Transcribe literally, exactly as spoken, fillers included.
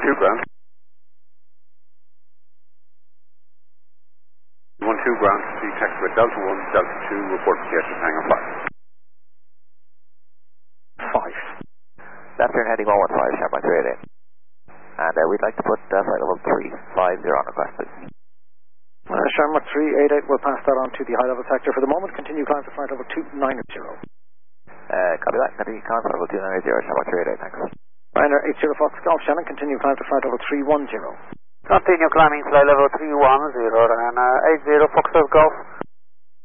two ground. one two ground, see taxi with Delta one, Delta two, report to Theatre Hangar five. five. Left turn heading one one five, Sharma three eight eight. And uh, we'd like to put uh, flight level three five zero on request, please. Uh, Sharma three eight eight, we'll pass that on to the high level sector for the moment. Continue climb to flight level two nine zero. Uh, copy that. Continue climb to flight level two nine zero, Sharma three eight eight, thanks. Ryanair eight zero Fox Golf Shannon, continue climb to flight level three one zero. Continue climbing flight level three one zero, Ryanair eight zero Fox Golf.